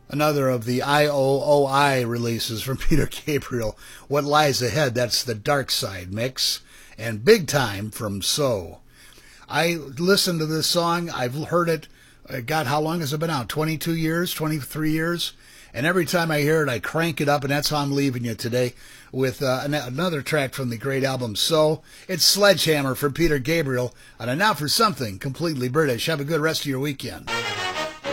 Another of the IOOI releases from Peter Gabriel. What Lies Ahead, that's the Dark Side mix. And Big Time from So. I listened to this song. I've heard it. God, how long has it been out? 22 years? 23 years? And every time I hear it, I crank it up, and that's how I'm leaving you today with another track from the great album So. It's Sledgehammer from Peter Gabriel. And now for something completely British. Have a good rest of your weekend.